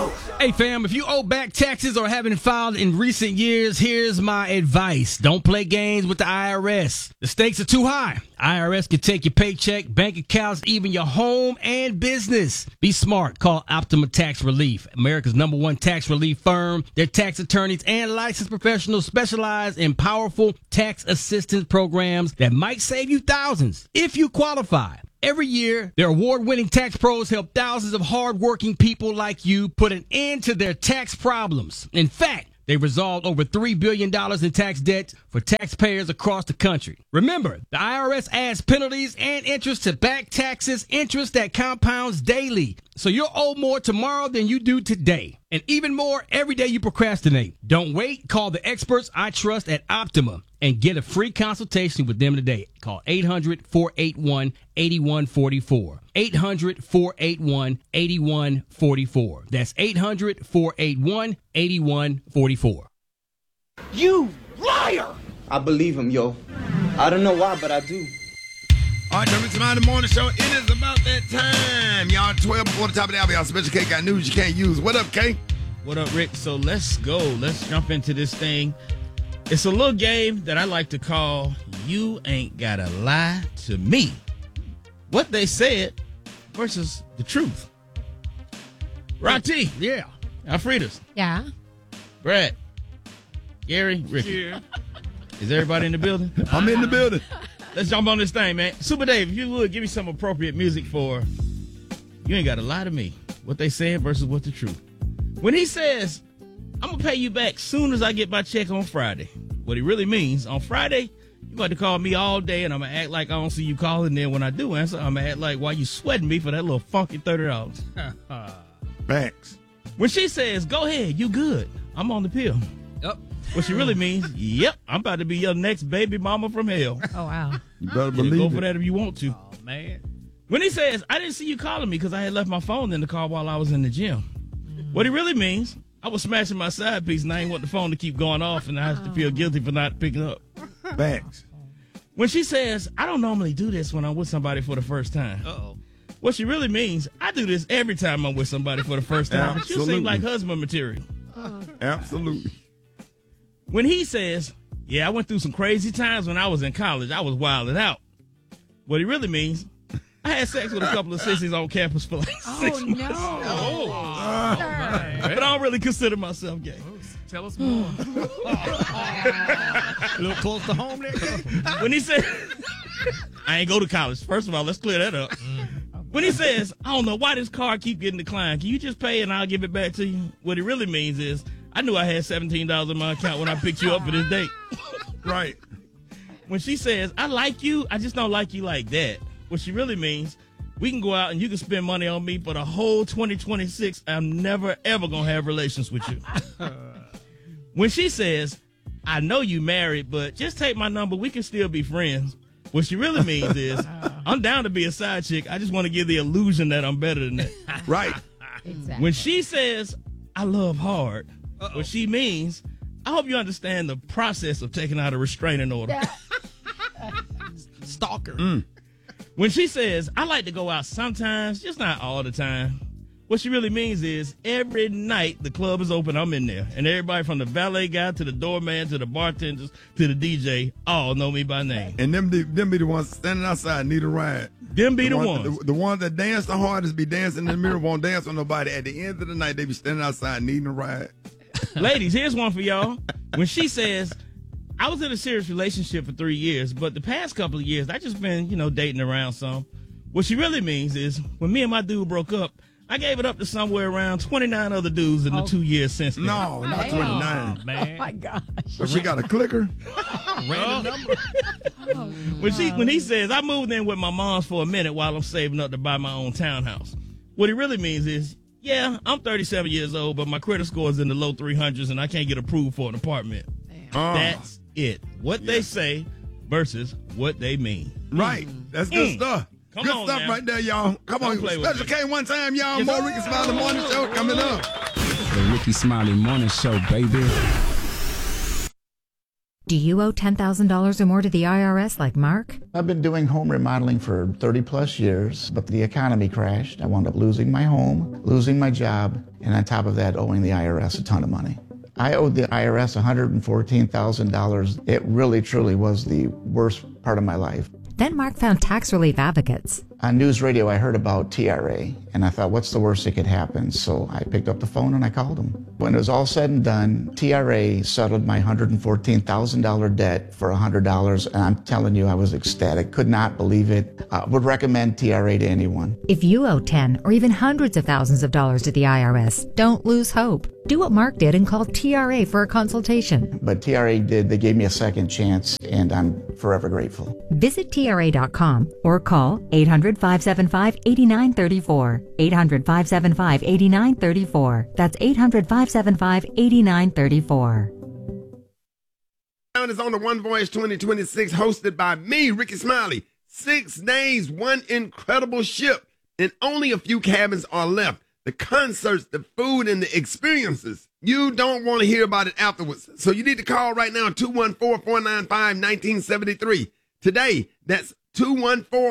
Hey, fam, if you owe back taxes or haven't filed in recent years, here's my advice. Don't play games with the IRS. The stakes are too high. IRS can take your paycheck, bank accounts, even your home and business. Be smart. Call Optima Tax Relief, America's #1 tax relief firm. Their tax attorneys and licensed professionals specialize in powerful tax assistance programs that might save you thousands if you qualify. Every year, their award-winning tax pros help thousands of hard-working people like you put an end to their tax problems. In fact, they resolved over $3 billion in tax debt for taxpayers across the country. Remember, the IRS adds penalties and interest to back taxes, interest that compounds daily. So you'll owe more tomorrow than you do today. And even more every day you procrastinate. Don't wait. Call the experts I trust at Optima and get a free consultation with them today. Call 800-481-8144. 800-481-8144. That's 800-481-8144. You liar! I believe him, yo. I don't know why, but I do. All right, Dermot Smiley, the morning show. It is about that time. Y'all 12 before the top of the hour. Y'all Special K got news you can't use. What up, K? What up, Rick? So let's go. Let's jump into this thing. It's a little game that I like to call You Ain't Gotta Lie to Me. What they said versus the truth. Rati. Yeah. Alfredas. Yeah. Brad. Gary. Ricky. Yeah. Is everybody in the building? I'm in the building. Let's jump on this thing, man. Super Dave, if you would, give me some appropriate music for You Ain't Gotta Lie to Me. What they said versus what the truth. When he says, I'm going to pay you back soon as I get my check on Friday. What he really means, on Friday, you're going to call me all day, and I'm going to act like I don't see you calling. Then when I do answer, I'm going to act like, why you sweating me for that little funky $30? Thanks. When she says, go ahead, you good, I'm on the pill. Yep. What she really means, yep, I'm about to be your next baby mama from hell. Oh, wow. You better Go believe for it. that if you want to. Oh, man. When he says, I didn't see you calling me because I had left my phone in the car while I was in the gym. What he really means, I was smashing my side piece and I ain't want the phone to keep going off and I have to feel guilty for not picking up. Thanks. When she says, I don't normally do this when I'm with somebody for the first time. Uh-oh. What she really means, I do this every time I'm with somebody for the first time. But you seem Absolutely. like husband material. Absolutely. When he says, yeah, I went through some crazy times when I was in college. I was wilding out. What he really means, I had sex with a couple of sissies on campus for like 6 months. But I don't really consider myself gay. Tell us more. A little close to home there. When he said, I ain't go to college. First of all, let's clear that up. When he says, I don't know why this car keep getting declined. Can you just pay and I'll give it back to you? What he really means is, I knew I had $17 in my account when I picked you up for this date. Right. When she says, I like you, I just don't like you like that. What she really means, we can go out and you can spend money on me for the whole 2026. I'm never, ever going to have relations with you. When she says, I know you married, but just take my number. We can still be friends. What she really means is, I'm down to be a side chick. I just want to give the illusion that I'm better than that. Right. Exactly. When she says, I love hard, what she means, I hope you understand the process of taking out a restraining order. Stalker. When she says, I like to go out sometimes, just not all the time. What she really means is every night the club is open, I'm in there. And everybody from the valet guy to the doorman to the bartenders to the DJ all know me by name. And them be the ones standing outside need a ride. Them be the ones. The ones that dance the hardest be dancing in the mirror, won't dance on nobody. At the end of the night, they be standing outside needing a ride. Ladies, here's one for y'all. When she says, I was in a serious relationship for 3 years, but the past couple of years, I just been, dating around some. What she really means is, when me and my dude broke up, I gave it up to somewhere around 29 other dudes in the 2 years since then. No, not 29. Man. Oh, my gosh. So she got a clicker? Random number. When he says, I moved in with my mom's for a minute while I'm saving up to buy my own townhouse. What he really means is, yeah, I'm 37 years old, but my credit score is in the low 300s and I can't get approved for an apartment. That's it. What they say versus what they mean. Right. That's good stuff. Come good on stuff now. right there, y'all. Come on. play with Special me. K one time, y'all. Yes, More sir. Ricky Smiley Morning Show coming up. The Ricky Smiley Morning Show, baby. Do you owe $10,000 or more to the IRS like Mark? I've been doing home remodeling for 30 plus years, but the economy crashed. I wound up losing my home, losing my job, and on top of that, owing the IRS a ton of money. I owed the IRS $114,000. It really, truly was the worst part of my life. Then Mark found tax relief advocates. On news radio, I heard about TRA, and I thought, what's the worst that could happen? So I picked up the phone and I called them. When it was all said and done, TRA settled my $114,000 debt for $100, and I'm telling you, I was ecstatic. Could not believe it. Would recommend TRA to anyone. If you owe 10 or even hundreds of thousands of dollars to the IRS, don't lose hope. Do what Mark did and call TRA for a consultation. But TRA did. They gave me a second chance, and I'm forever grateful. Visit TRA.com or call 800-575-8934. 800-575-8934. That's 800-575-8934. Is on the One Voice 2026, hosted by me, Ricky Smiley. 6 days, one incredible ship, and only a few cabins are left. The concerts, the food, and the experiences. You don't want to hear about it afterwards. So you need to call right now, 214-495-1973. Today, that's 214